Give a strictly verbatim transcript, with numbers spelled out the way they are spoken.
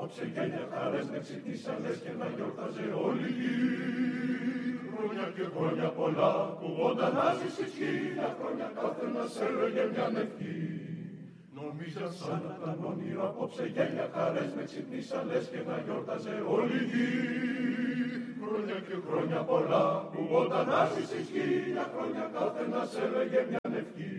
Απόψε γέλια χαρές με ξυπνήσαν λες και να γιόρταζε όλη η γη. Χρόνια και χρόνια πολλά κουβόντα να ζήσεις χίλια χρόνια καθένας έλεγε μια ευχή. Νομίζα σαν να ήταν όνειρο απόψε γέλια χαρές με ξυπνήσαν λες και να γιόρταζε όλη η γη. Χρόνια και χρόνια πολλά κουβόντα να ζήσεις χίλια χρόνια καθένας έλεγε μια ευχή.